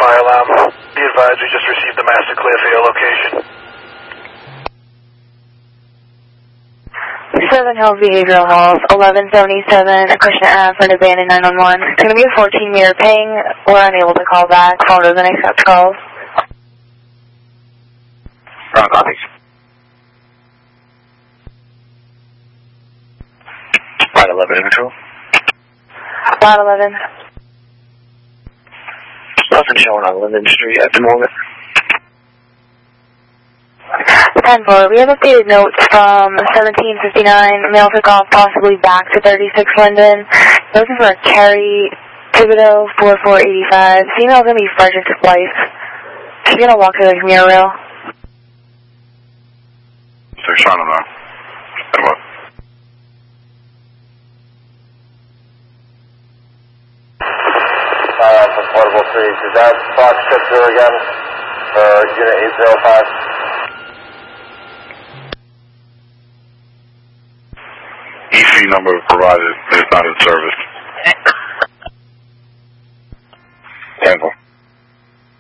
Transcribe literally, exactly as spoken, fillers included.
fire alarm. Be advised, we just received the master clear for your location. Seven Hills Behavioral Halls, eleven seventy-seven, Acushnet Ave for an abandoned nine one one. It's going to be a fourteen meter ping. We're unable to call back. Phone doesn't accept calls. Wrong copies. Lot eleven in control. Lot eleven. Nothing showing on Linden Street at the moment. ten four, we have updated notes from seventeen fifty-nine, mail took off possibly back to thirty-six Linden. Looking for a Carrie Thibodeau, four four eight five. Female's going to be Frederick Splice. She's going to walk to the mirror rail. six on them now. Come on. Uh, from Portable three, is that Fox ship through again for unit eight zero five? E C number provided is not in service. Cancel.